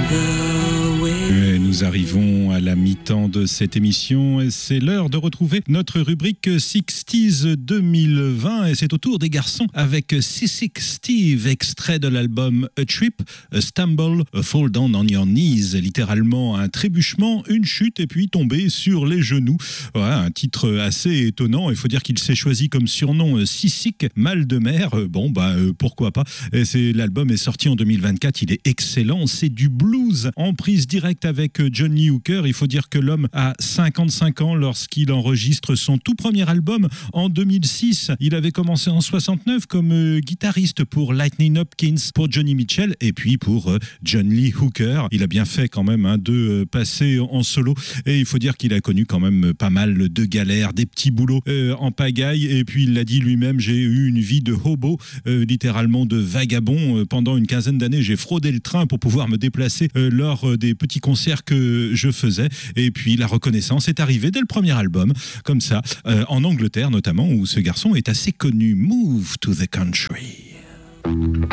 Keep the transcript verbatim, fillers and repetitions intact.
Et nous arrivons à la mi-temps de cette émission et c'est l'heure de retrouver notre rubrique sixties deux mille vingt et c'est au tour des garçons avec Seasick Steve, extrait de l'album A Trip, A Stumble, A Fall Down on Your Knees, littéralement un trébuchement, une chute et puis tomber sur les genoux. Voilà, un titre assez étonnant. Il faut dire qu'il s'est choisi comme surnom Seasick, mal de mer. Bon, bah pourquoi pas. Et c'est, l'album est sorti en deux mille vingt-quatre, il est excellent. C'est du blues en prise directe avec John Lee Hooker. Il faut dire que l'homme a cinquante-cinq ans lorsqu'il enregistre son tout premier album en deux mille six. Il avait commencé en soixante-neuf comme euh, guitariste pour Lightning Hopkins, pour Johnny Mitchell et puis pour euh, John Lee Hooker. Il a bien fait quand même hein, de euh, passer en solo et il faut dire qu'il a connu quand même pas mal de galères, des petits boulots euh, en pagaille et puis il l'a dit lui-même, j'ai eu une vie de hobo, euh, littéralement de vagabond. Euh, pendant une quinzaine d'années, j'ai fraudé le train pour pouvoir me déplacer euh, lors euh, des petits concerts que je faisais et puis la reconnaissance est arrivée dès le premier album, comme ça, euh, en Angleterre notamment, où ce garçon est assez connu. Move to the country.